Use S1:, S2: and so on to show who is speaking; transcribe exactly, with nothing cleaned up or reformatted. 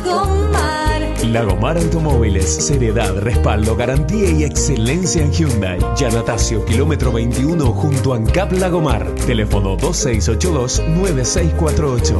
S1: Lagomar.
S2: Lagomar Automóviles, seriedad, respaldo, garantía y excelencia en Hyundai. Yanatacio, kilómetro veintiuno, junto a ANCAP Lagomar. Teléfono dos seis ocho dos, nueve seis cuatro ocho.